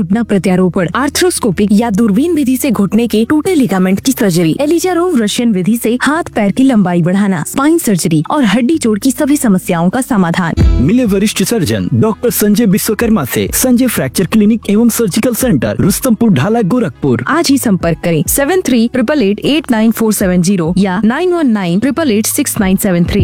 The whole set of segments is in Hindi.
घुटना प्रत्यारोपण, आर्थ्रोस्कोपिक या दूरबीन विधि से घुटने के टूटे लिगामेंट की सर्जरी, एलिजारोव रशियन विधि से हाथ पैर की लंबाई बढ़ाना, स्पाइन सर्जरी और हड्डी जोड़ की सभी समस्याओं का समाधान। मिले वरिष्ठ सर्जन डॉक्टर संजय विश्वकर्मा से संजय फ्रैक्चर क्लिनिक एवं सर्जिकल सेंटर, रुस्तमपुर ढाला, गोरखपुर। आज ही संपर्क करें 7388889470 या 9198886973।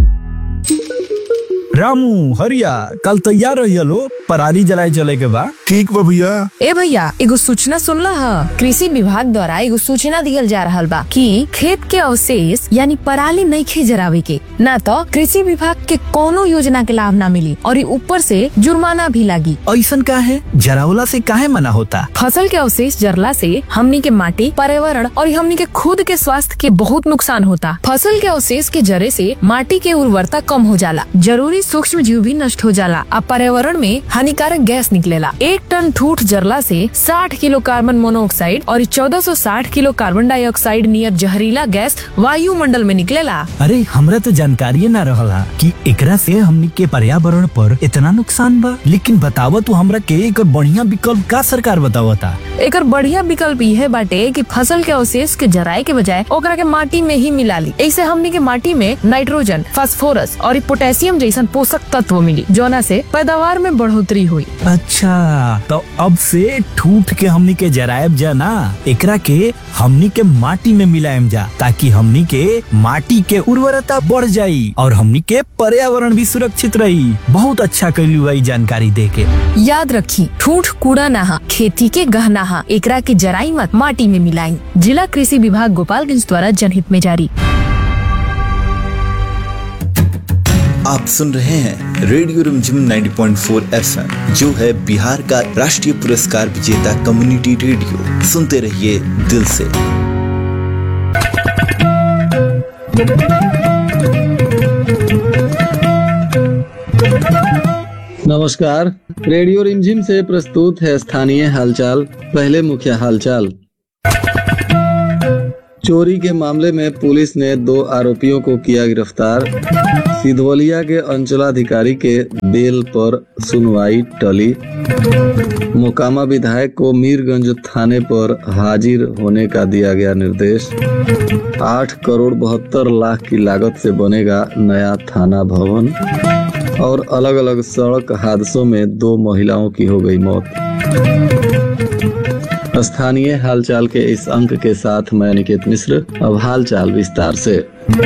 रामू हरिया कल तैयार रही लो, पराली जलाए चले के बा। ठीक बा भैया। ए भैया, एगो सूचना सुनला है? कृषि विभाग द्वारा एगो सूचना दियल जा रहा बा कि खेत के अवशेष यानी पराली नइखे जरावे के, ना तो कृषि विभाग के कोनो योजना के लाभ ना मिली और ऊपर से जुर्माना भी लागी। ऐसन का है? जरावला से काहे मना होता? फसल के अवशेष जरला से हमनी के माटी, पर्यावरण और हमनी के खुद के स्वास्थ्य के बहुत नुकसान होता। फसल के अवशेष के जरे से माटी के उर्वरता कम हो जाला, जरूरी सूक्ष्म जीव भी नष्ट हो जाला और पर्यावरण में हानिकारक गैस निकलेला। 1 टन ठूठ जरला से 60 किलो कार्बन मोनोऑक्साइड और 1460 किलो कार्बन डाइऑक्साइड नियर जहरीला गैस वायुमंडल में निकलेला। अरे हमरा तो जानकारी ना रहला कि एकरा से हमनी के पर्यावरण पर इतना नुकसान बा। लेकिन बतावा तू हमरा के एक बढ़िया विकल्प का सरकार बतावता? एक बढ़िया विकल्प ये बाटे कि फसल के अवशेष के जराए के बजाय ओकरा के माटी में ही मिला ली। ऐसे हमनी के माटी में नाइट्रोजन, फास्फोरस और पोटेशियम जैसन पोषक तत्व मिली, जोना से पैदावार में बढ़ोतरी हुई। अच्छा, तो अब से ठूठ के हमनी के जरायब जा ना, एकरा के हमनी के माटी में मिलायम जा, ताकि हमनी के माटी के उर्वरता बढ़ जाई और हमनी के पर्यावरण भी सुरक्षित रही। बहुत अच्छा कैली हुई जानकारी दे के। याद रखी, ठूठ कूड़ा ना, खेती के गहना, एकरा के जराई मत, माटी में मिलाई। जिला कृषि विभाग गोपालगंज द्वारा जनहित में जारी। आप सुन रहे हैं रेडियो रिमझिम 90.4 FM, जो है बिहार का राष्ट्रीय पुरस्कार विजेता कम्युनिटी रेडियो। सुनते रहिए दिल से। नमस्कार, रेडियो रिमझिम से प्रस्तुत है स्थानीय हालचाल। पहले मुख्य हालचाल। चोरी के मामले में पुलिस ने 2 आरोपियों को किया गिरफ्तार। सिधवलिया के अंचलाधिकारी के बेल पर सुनवाई टली। मोकामा विधायक को मीरगंज थाने पर हाजिर होने का दिया गया निर्देश। 8 करोड़ 72 लाख की लागत से बनेगा नया थाना भवन। और अलग अलग सड़क हादसों में 2 महिलाओं की हो गई मौत। स्थानीय हालचाल के इस अंक के साथ मैं निकेत मिश्र। अब हालचाल विस्तार से।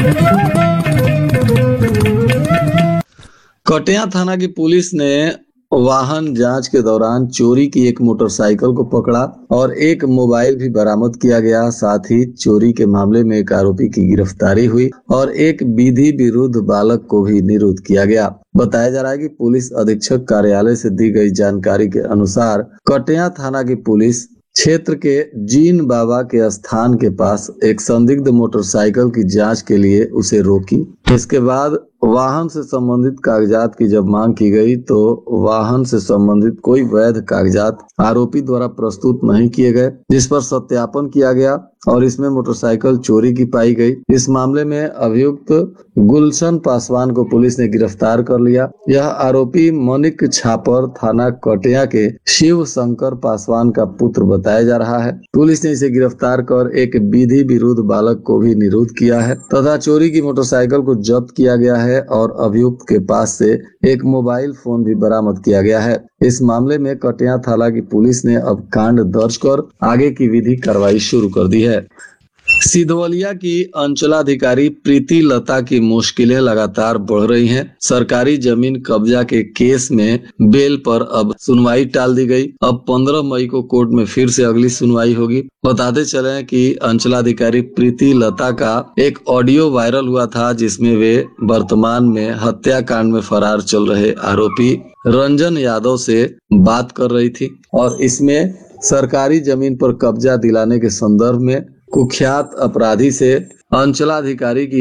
कटिया थाना की पुलिस ने वाहन जांच के दौरान चोरी की एक मोटरसाइकिल को पकड़ा और एक मोबाइल भी बरामद किया गया। साथ ही चोरी के मामले में एक आरोपी की गिरफ्तारी हुई और एक विधि विरुद्ध बालक को भी निरुद्ध किया गया। बताया जा रहा है कि पुलिस अधीक्षक कार्यालय से दी गई जानकारी के अनुसार कटिया थाना की पुलिस क्षेत्र के जीन बाबा के स्थान के पास एक संदिग्ध मोटरसाइकिल की जांच के लिए उसे रोकी। इसके बाद वाहन से संबंधित कागजात की जब मांग की गई तो वाहन से संबंधित कोई वैध कागजात आरोपी द्वारा प्रस्तुत नहीं किए गए, जिस पर सत्यापन किया गया और इसमें मोटरसाइकिल चोरी की पाई गई। इस मामले में अभियुक्त गुलशन पासवान को पुलिस ने गिरफ्तार कर लिया। यह आरोपी मनिक छापर थाना कटिया के शिव शंकर पासवान का पुत्र बताया जा रहा है। पुलिस ने इसे गिरफ्तार कर एक विधि विरुद्ध बालक को भी निरुद्ध किया है तथा चोरी की मोटरसाइकिल को जब्त किया गया है और अभियुक्त के पास से एक मोबाइल फोन भी बरामद किया गया है। इस मामले में कटिया थाना की पुलिस ने अब कांड दर्ज कर आगे की विधि कार्रवाई शुरू कर दी है। सिधवलिया की अंचलाधिकारी प्रीति लता की मुश्किलें लगातार बढ़ रही हैं। सरकारी जमीन कब्जा के केस में बेल पर अब सुनवाई टाल दी गई। अब 15 मई को कोर्ट में फिर से अगली सुनवाई होगी। बताते चले कि अंचलाधिकारी प्रीति लता का एक ऑडियो वायरल हुआ था जिसमें वे वर्तमान में हत्याकांड में फरार चल रहे आरोपी रंजन यादव से बात कर रही थी और इसमें सरकारी जमीन पर कब्जा दिलाने के संदर्भ में कुख्यात अपराधी से अंचलाधिकारी की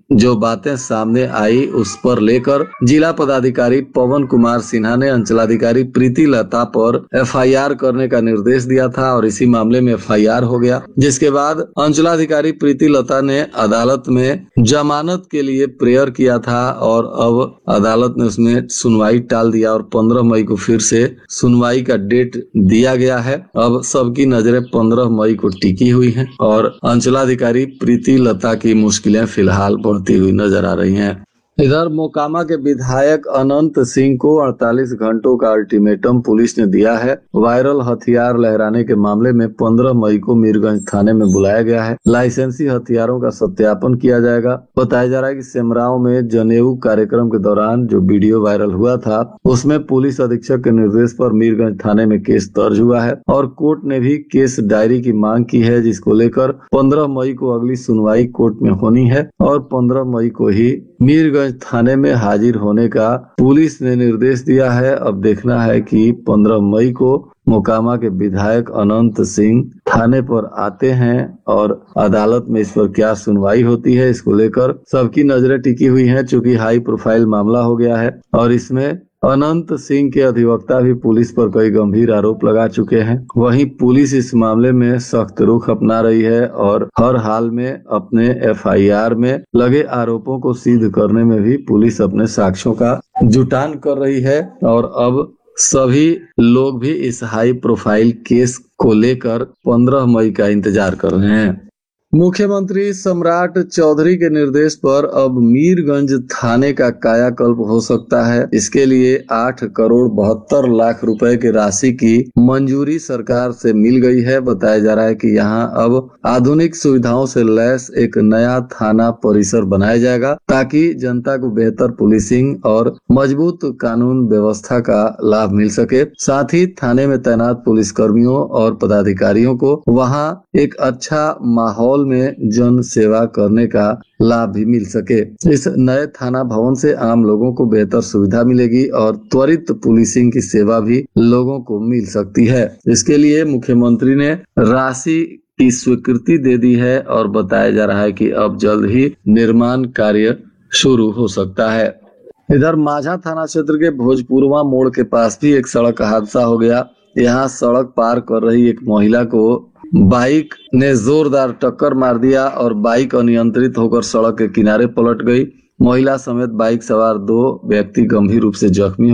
जो बातें सामने आई उस पर लेकर जिला पदाधिकारी पवन कुमार सिन्हा ने अंचलाधिकारी प्रीति लता पर एफआईआर करने का निर्देश दिया था और इसी मामले में एफआईआर हो गया, जिसके बाद अंचलाधिकारी प्रीति लता ने अदालत में जमानत के लिए प्रेयर किया था और अब अदालत ने उसमें सुनवाई टाल दिया और 15 मई को फिर से सुनवाई का डेट दिया गया है। अब सबकी नजरें 15 मई को टिकी हुई हैं और अंचलाधिकारी प्रीति लता की मुश्किलें फिलहाल बढ़ती हुई नजर आ रही हैं। इधर मोकामा के विधायक अनंत सिंह को 48 घंटों का अल्टीमेटम पुलिस ने दिया है। वायरल हथियार लहराने के मामले में 15 मई को मीरगंज थाने में बुलाया गया है। लाइसेंसी हथियारों का सत्यापन किया जाएगा। बताया जा रहा है कि सिमराव में जनेऊ कार्यक्रम के दौरान जो वीडियो वायरल हुआ था उसमें पुलिस अधीक्षक के निर्देश पर मीरगंज थाने में केस दर्ज हुआ है और कोर्ट ने भी केस डायरी की मांग की है, जिसको लेकर 15 मई को अगली सुनवाई कोर्ट में होनी है और 15 मई को ही मीरगंज थाने में हाजिर होने का पुलिस ने निर्देश दिया है। अब देखना है कि 15 मई को मोकामा के विधायक अनंत सिंह थाने पर आते हैं और अदालत में इस पर क्या सुनवाई होती है, इसको लेकर सबकी नजरें टिकी हुई हैं। चूंकि हाई प्रोफाइल मामला हो गया है और इसमें अनंत सिंह के अधिवक्ता भी पुलिस पर कई गंभीर आरोप लगा चुके हैं। वहीं पुलिस इस मामले में सख्त रुख अपना रही है और हर हाल में अपने एफआईआर में लगे आरोपों को सिद्ध करने में भी पुलिस अपने साक्ष्यों का जुटान कर रही है और अब सभी लोग भी इस हाई प्रोफाइल केस को लेकर 15 मई का इंतजार कर रहे हैं। मुख्यमंत्री सम्राट चौधरी के निर्देश पर अब मीरगंज थाने का कायाकल्प हो सकता है। इसके लिए 8 करोड़ 72 लाख रुपए की राशि की मंजूरी सरकार से मिल गई है। बताया जा रहा है कि यहां अब आधुनिक सुविधाओं से लैस एक नया थाना परिसर बनाया जाएगा ताकि जनता को बेहतर पुलिसिंग और मजबूत कानून व्यवस्था का लाभ मिल सके। साथ ही थाने में तैनात पुलिस कर्मियों और पदाधिकारियों को वहां एक अच्छा माहौल में जन सेवा करने का लाभ भी मिल सके। इस नए थाना भवन से आम लोगों को बेहतर सुविधा मिलेगी और त्वरित पुलिसिंग की सेवा भी लोगों को मिल सकती है। इसके लिए मुख्यमंत्री ने राशि की स्वीकृति दे दी है और बताया जा रहा है कि अब जल्द ही निर्माण कार्य शुरू हो सकता है। इधर माझा थाना क्षेत्र के भोजपुरवा मोड़ के पास भी एक सड़क हादसा हो गया। यहाँ सड़क पार कर रही एक महिला को बाइक ने जोरदार टक्कर मार दिया और बाइक अनियंत्रित होकर सड़क के किनारे पलट गई। महिला समेत बाइक सवार 2 व्यक्ति गंभीर रूप से जख्मी